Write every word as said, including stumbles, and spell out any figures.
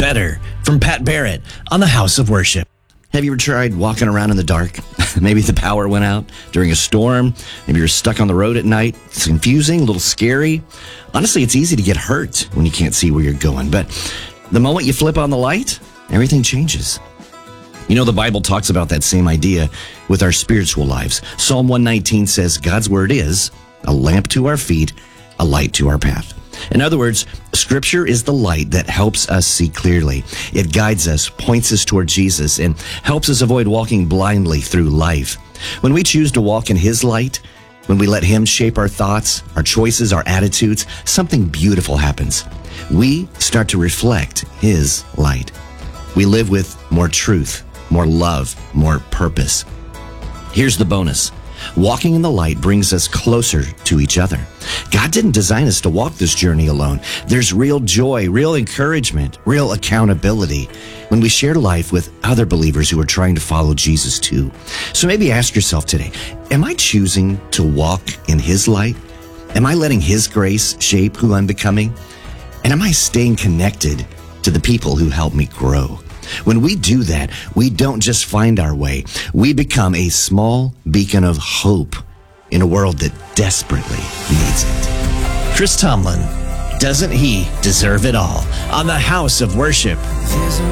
Better from Pat Barrett on the House of Worship. Have you ever tried walking around in the dark? Maybe the power went out during a storm. Maybe you're stuck on the road at night. It's confusing, a little scary. Honestly, it's easy to get hurt when you can't see where you're going. But the moment you flip on the light, everything changes. You know, the Bible talks about that same idea with our spiritual lives. Psalm one nineteen says, God's word is a lamp to our feet, a light to our path. In other words, Scripture is the light that helps us see clearly. It guides us, points us toward Jesus, and helps us avoid walking blindly through life. When we choose to walk in His light, when we let Him shape our thoughts, our choices, our attitudes, something beautiful happens. We start to reflect His light. We live with more truth, more love, more purpose. Here's the bonus. Walking in the light brings us closer to each other. God didn't design us to walk this journey alone. There's real joy, real encouragement, real accountability when we share life with other believers who are trying to follow Jesus too. So maybe ask yourself today, am I choosing to walk in His light? Am I letting His grace shape who I'm becoming? And am I staying connected to the people who help me grow? When we do that, we don't just find our way. We become a small beacon of hope in a world that desperately needs it. Chris Tomlin, doesn't he deserve it all? On the House of Worship. There's a